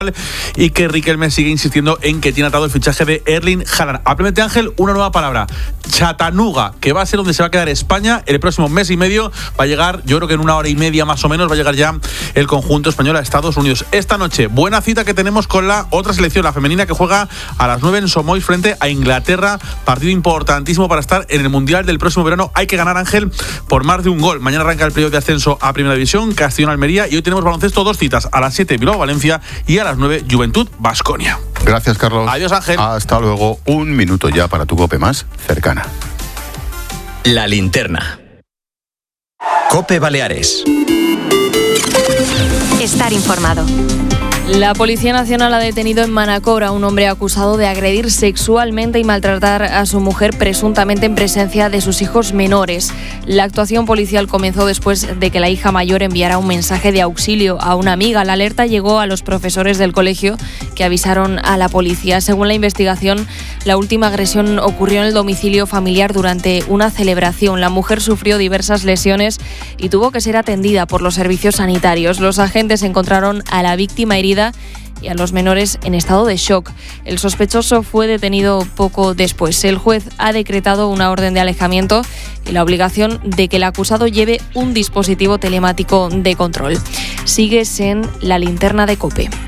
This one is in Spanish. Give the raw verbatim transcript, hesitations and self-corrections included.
y que Riquelme sigue insistiendo en que tiene atado el fichaje de Erling Haaland. Aprende, Ángel, una nueva palabra: Chattanooga, que va a ser donde se va a quedar España el próximo mes y medio. Va a llegar, yo creo que en una hora y media más o menos, va a llegar ya el conjunto español a Estados Unidos. Esta noche, buena cita que tenemos con la otra selección, la femenina, que juega a las nueve en Somois frente a Inglaterra. Partido importantísimo para estar en el Mundial del próximo verano. Hay que ganar, Ángel, por más de un gol. Mañana arranca el periodo de ascenso a Primera División, Castellón-Almería, y hoy tenemos baloncesto, dos citas: a las siete Bilbao-Valencia y a las nueve Juventud-Baskonia. Gracias, Carlos. Adiós, Ángel. Hasta luego. Un minuto ya para tu COPE más cercana. La linterna. COPE Baleares. Estar informado. La Policía Nacional ha detenido en Manacor a un hombre acusado de agredir sexualmente y maltratar a su mujer presuntamente en presencia de sus hijos menores. La actuación policial comenzó después de que la hija mayor enviara un mensaje de auxilio a una amiga. La alerta llegó a los profesores del colegio, que avisaron a la policía. Según la investigación, la última agresión ocurrió en el domicilio familiar durante una celebración. La mujer sufrió diversas lesiones y tuvo que ser atendida por los servicios sanitarios. Los agentes encontraron a la víctima herida y a los menores en estado de shock. El sospechoso fue detenido poco después. El juez ha decretado una orden de alejamiento y la obligación de que el acusado lleve un dispositivo telemático de control. Sigues en La Linterna de COPE.